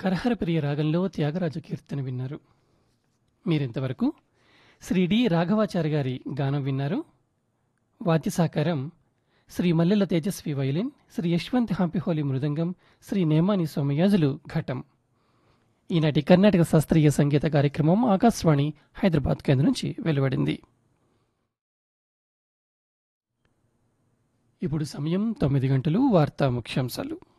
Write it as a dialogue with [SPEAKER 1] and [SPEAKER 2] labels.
[SPEAKER 1] కరహరప్రియ రాగంలో త్యాగరాజ కీర్తన విన్నారు. మీరింతవరకు శ్రీ డి రాఘవాచారి గారి గానం విన్నారు. వాద్య సహకారం శ్రీ మల్లెల తేజస్వి వైలిన్, శ్రీ యశ్వంత్ హాంపిహోలి మృదంగం, శ్రీ నేమాని సోమయాజులు ఘటం. ఈనాటి కర్ణాటక శాస్త్రీయ సంగీత కార్యక్రమం ఆకాశవాణి హైదరాబాద్ కేంద్రం నుంచి వెలువడింది. ఇప్పుడు సమయం 9 గంటలు. వార్తా ముఖ్యాంశాలు.